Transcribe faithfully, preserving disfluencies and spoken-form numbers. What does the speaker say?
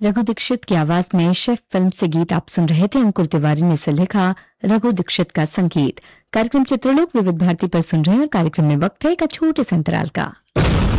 रघु दीक्षित की आवाज में शेफ फिल्म से गीत आप सुन रहे थे। अंकुर तिवारी ने इसे लिखा, रघु दीक्षित का संगीत। कार्यक्रम चित्रलोक विविध भारती पर सुन रहे हैं और कार्यक्रम में वक्त है एक छोटे से अंतराल का।